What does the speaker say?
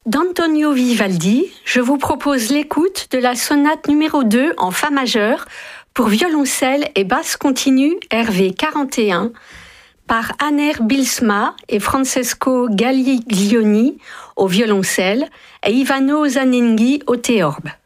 D'Antonio Vivaldi, je vous propose l'écoute de la sonate numéro 2 en Fa majeur pour violoncelle et basse continue RV 41 par Aner Bilsma et Francesco Galliglioni au violoncelle et Ivano Zanenghi au théorbe.